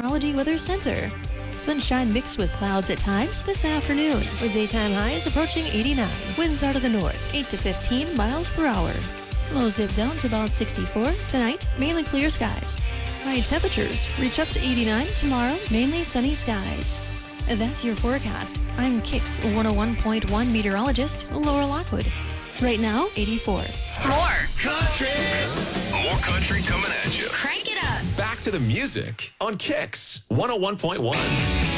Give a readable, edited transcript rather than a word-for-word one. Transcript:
Meteorology Weather Center. Sunshine mixed with clouds at times this afternoon, with daytime highs approaching 89. Winds out of the north, 8 to 15 miles per hour. Lows dip down to about 64. Tonight, mainly clear skies. High temperatures reach up to 89 tomorrow, mainly sunny skies. That's your forecast. I'm Kix 101.1 meteorologist Laura Lockwood. Right now, 84. More country. More country coming at you. Crank it up. Back to the music on Kix 101.1.